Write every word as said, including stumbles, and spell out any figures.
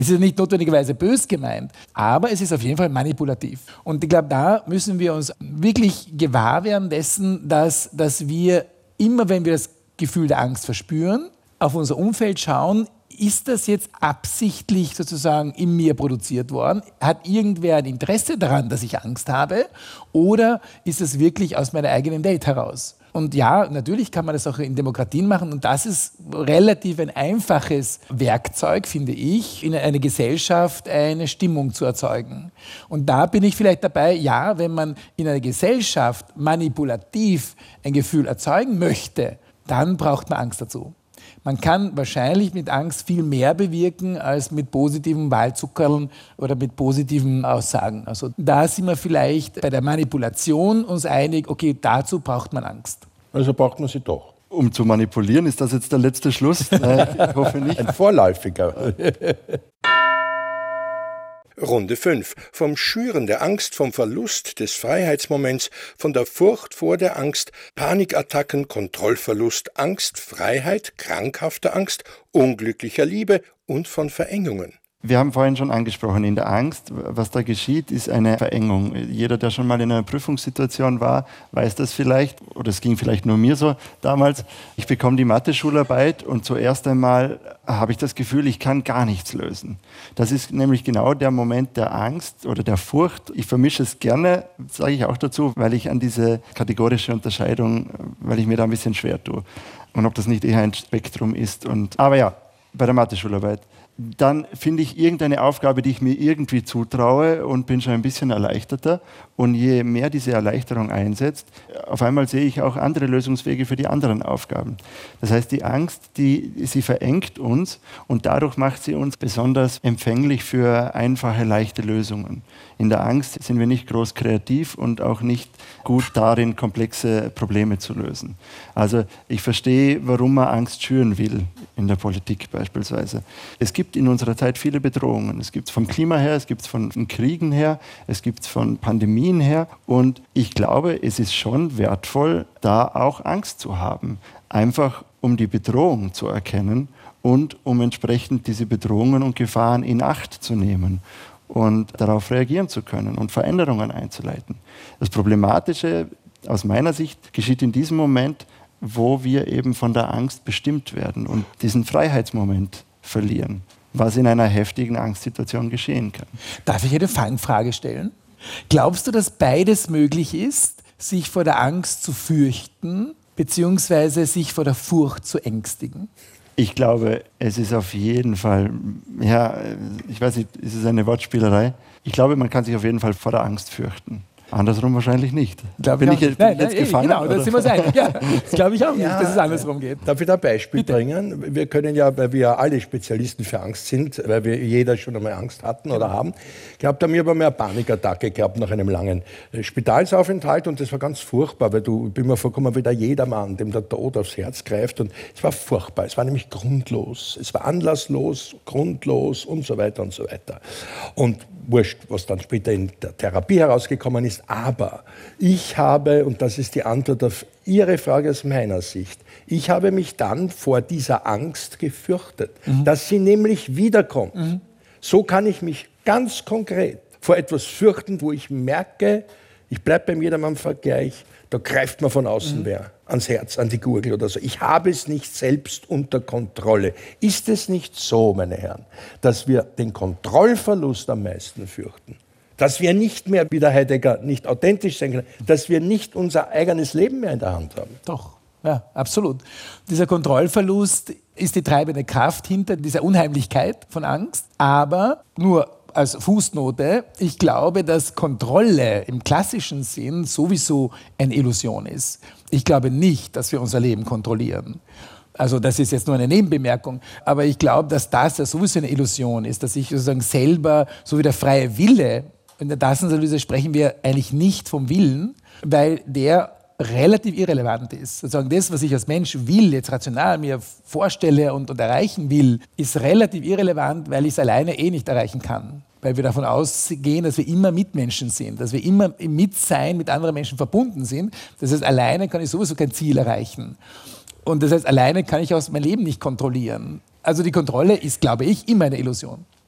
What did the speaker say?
Es ist nicht notwendigerweise bös gemeint, aber es ist auf jeden Fall manipulativ. Und ich glaube, da müssen wir uns wirklich gewahr werden dessen, dass, dass wir immer, wenn wir das Gefühl der Angst verspüren, auf unser Umfeld schauen, ist das jetzt absichtlich sozusagen in mir produziert worden? Hat irgendwer ein Interesse daran, dass ich Angst habe? Oder ist es wirklich aus meiner eigenen Welt heraus? Und ja, natürlich kann man das auch in Demokratien machen. Und das ist relativ ein einfaches Werkzeug, finde ich, in einer Gesellschaft eine Stimmung zu erzeugen. Und da bin ich vielleicht dabei, ja, wenn man in einer Gesellschaft manipulativ ein Gefühl erzeugen möchte, dann braucht man Angst dazu. Man kann wahrscheinlich mit Angst viel mehr bewirken als mit positiven Wahlzuckerln oder mit positiven Aussagen. Also da sind wir vielleicht bei der Manipulation uns einig, okay, dazu braucht man Angst. Also braucht man sie doch. Um zu manipulieren, ist das jetzt der letzte Schluss? Nein, ich hoffe nicht. Ein vorläufiger. Runde fünf. Vom Schüren der Angst, vom Verlust des Freiheitsmoments, von der Furcht vor der Angst, Panikattacken, Kontrollverlust, Angst, Freiheit, krankhafter Angst, unglücklicher Liebe und von Verengungen. Wir haben vorhin schon angesprochen, in der Angst, was da geschieht, ist eine Verengung. Jeder, der schon mal in einer Prüfungssituation war, weiß das vielleicht, oder es ging vielleicht nur mir so damals. Ich bekomme die Mathe-Schularbeit und zuerst einmal habe ich das Gefühl, ich kann gar nichts lösen. Das ist nämlich genau der Moment der Angst oder der Furcht. Ich vermische es gerne, sage ich auch dazu, weil ich an diese kategorische Unterscheidung, weil ich mir da ein bisschen schwer tue. Und ob das nicht eher ein Spektrum ist. Und, aber ja, bei der Mathe-Schularbeit. Dann finde ich irgendeine Aufgabe, die ich mir irgendwie zutraue und bin schon ein bisschen erleichterter. Und je mehr diese Erleichterung einsetzt, auf einmal sehe ich auch andere Lösungswege für die anderen Aufgaben. Das heißt, die Angst, die, sie verengt uns und dadurch macht sie uns besonders empfänglich für einfache, leichte Lösungen. In der Angst sind wir nicht groß kreativ und auch nicht gut darin, komplexe Probleme zu lösen. Also ich verstehe, warum man Angst schüren will, in der Politik beispielsweise. Es gibt in unserer Zeit viele Bedrohungen. Es gibt es vom Klima her, es gibt es von, von Kriegen her, es gibt es von Pandemien her. Und ich glaube, es ist schon wertvoll, da auch Angst zu haben. Einfach um die Bedrohung zu erkennen und um entsprechend diese Bedrohungen und Gefahren in Acht zu nehmen und darauf reagieren zu können und Veränderungen einzuleiten. Das Problematische aus meiner Sicht geschieht in diesem Moment, wo wir eben von der Angst bestimmt werden und diesen Freiheitsmoment verlieren, was in einer heftigen Angstsituation geschehen kann. Darf ich eine Fangfrage stellen? Glaubst du, dass beides möglich ist, sich vor der Angst zu fürchten, beziehungsweise sich vor der Furcht zu ängstigen? Ich glaube, es ist auf jeden Fall, ja, ich weiß nicht, ist es eine Wortspielerei? Ich glaube, man kann sich auf jeden Fall vor der Angst fürchten. Andersrum wahrscheinlich nicht. Glaub bin ich, ich, bin nein, ich jetzt nein, gefangen? Genau, das sind wir sein. Ja, das glaube ich auch nicht, Ja, dass es andersrum geht. Darf ich da ein Beispiel Bitte. bringen? Wir können ja, weil wir ja alle Spezialisten für Angst sind, weil wir jeder schon einmal Angst hatten oder haben. Ich glaube, da haben wir aber mehr Panikattacke gehabt nach einem langen äh, Spitalsaufenthalt und das war ganz furchtbar, weil du, ich bin mir vorgekommen wie der Jedermann, dem der Tod aufs Herz greift und es war furchtbar. Es war nämlich grundlos. Es war anlasslos, grundlos und so weiter und so weiter. Und wurscht, was dann später in der Therapie herausgekommen ist, aber ich habe, und das ist die Antwort auf Ihre Frage aus meiner Sicht, ich habe mich dann vor dieser Angst gefürchtet, mhm. dass sie nämlich wiederkommt. Mhm. So kann ich mich ganz konkret vor etwas fürchten, wo ich merke, ich bleibe beim Jedermann-Vergleich, da greift man von außen mhm. wer ans Herz, an die Gurgel oder so. Ich habe es nicht selbst unter Kontrolle. Ist es nicht so, meine Herren, dass wir den Kontrollverlust am meisten fürchten? Dass wir nicht mehr, wie der Heidegger, nicht authentisch sein können, dass wir nicht unser eigenes Leben mehr in der Hand haben? Doch, ja, absolut. Dieser Kontrollverlust ist die treibende Kraft hinter dieser Unheimlichkeit von Angst, aber nur als Fußnote, ich glaube, dass Kontrolle im klassischen Sinn sowieso eine Illusion ist. Ich glaube nicht, dass wir unser Leben kontrollieren. Also das ist jetzt nur eine Nebenbemerkung, aber ich glaube, dass das ja sowieso eine Illusion ist, dass ich sozusagen selber, so wie der freie Wille, in der Daseinsanalyse sprechen wir eigentlich nicht vom Willen, weil der relativ irrelevant ist. Sozusagen das, was ich als Mensch will, jetzt rational mir vorstelle und, und erreichen will, ist relativ irrelevant, weil ich es alleine eh nicht erreichen kann. Weil wir davon ausgehen, dass wir immer Mitmenschen sind, dass wir immer im Mitsein mit anderen Menschen verbunden sind. Das heißt, alleine kann ich sowieso kein Ziel erreichen. Und das heißt, alleine kann ich auch mein Leben nicht kontrollieren. Also die Kontrolle ist, glaube ich, immer eine Illusion.